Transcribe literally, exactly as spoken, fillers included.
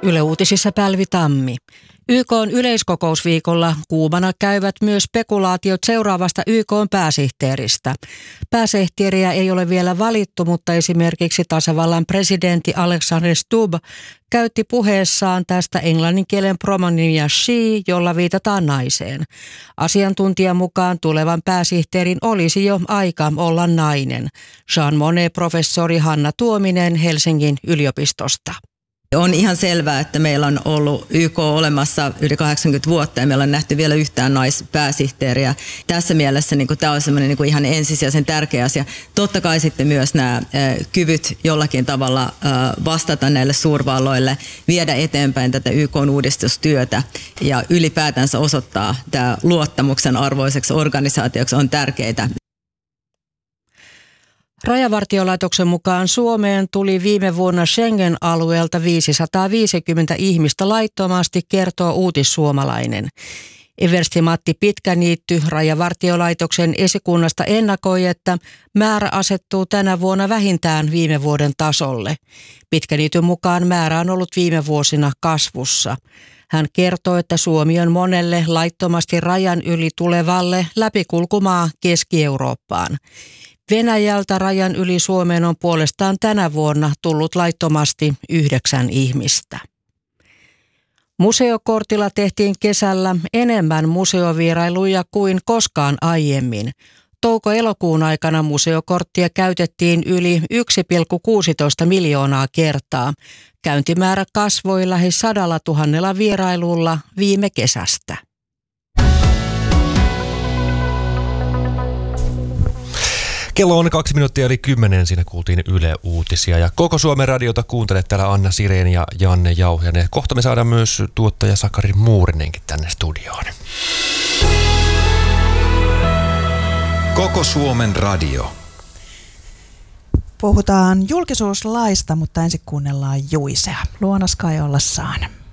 Yle Uutisissa Pälvi Tammi. Y K:n yleiskokousviikolla kuumana käyvät myös spekulaatiot seuraavasta Y K:n pääsihteeristä. Pääsihteeriä ei ole vielä valittu, mutta esimerkiksi tasavallan presidentti Alexander Stubb käytti puheessaan tästä englannin kielen pronominimia she, jolla viitataan naiseen. Asiantuntijan mukaan tulevan pääsihteerin olisi jo aika olla nainen. Jean Monnet-professori Hanna Tuominen Helsingin yliopistosta. On ihan selvää, että meillä on ollut Y K olemassa yli kahdeksankymmentä vuotta ja meillä on nähty vielä yhtään naispääsihteeriä. Tässä mielessä niin kuin, tämä on semmoinen niin kuin ihan ensisijaisen tärkeä asia. Totta kai sitten myös nämä äh, kyvyt jollakin tavalla äh, vastata näille suurvalloille, viedä eteenpäin tätä Y K:n uudistustyötä ja ylipäätänsä osoittaa tämä luottamuksen arvoiseksi organisaatioksi on tärkeää. Rajavartiolaitoksen mukaan Suomeen tuli viime vuonna Schengen-alueelta viisisataaviisikymmentä ihmistä laittomasti, kertoo Uutissuomalainen. Eversti Matti Pitkäniitty Rajavartiolaitoksen esikunnasta ennakoi, että määrä asettuu tänä vuonna vähintään viime vuoden tasolle. Pitkäniityn mukaan määrä on ollut viime vuosina kasvussa. Hän kertoo, että Suomi on monelle laittomasti rajan yli tulevalle läpikulkumaa Keski-Eurooppaan. Venäjältä rajan yli Suomeen on puolestaan tänä vuonna tullut laittomasti yhdeksän ihmistä. Museokortilla tehtiin kesällä enemmän museovierailuja kuin koskaan aiemmin. Touko-elokuun aikana museokorttia käytettiin yli yksi pilkku kuusitoista miljoonaa kertaa. Käyntimäärä kasvoi lähes sadalla tuhannella vierailulla viime kesästä. Kello on kaksi minuuttia yli kymmenen, siinä kuultiin Yle Uutisia ja koko Suomen radiota kuuntelet täällä Anna Sirén ja Janne Jauhianen. Kohta me saadaan myös tuottaja Sakari Muurinenkin tänne studioon. Koko Suomen radio. Puhutaan julkisuuslaista, mutta ensin kuunnellaan Juisea. Luona Sky ollassaan.